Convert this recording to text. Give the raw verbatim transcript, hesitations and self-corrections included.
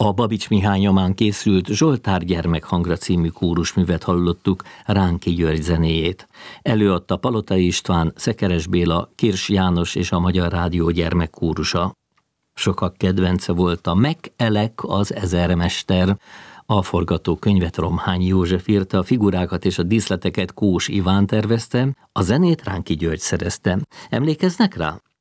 A Babics Mihály nyomán készült Zsoltár gyermekhangra című kórusművet hallottuk, Ránki György zenéjét. Előadta Palotai István, Szekeres Béla, Kirs János és a Magyar Rádió gyermekkórusa. Sokak kedvence volt a Meg-Elek az ezermester. A forgatókönyvet Romhányi József írta, a figurákat és a díszleteket Kós Iván tervezte, a zenét Ránki György szerezte. Emlékeznek rá?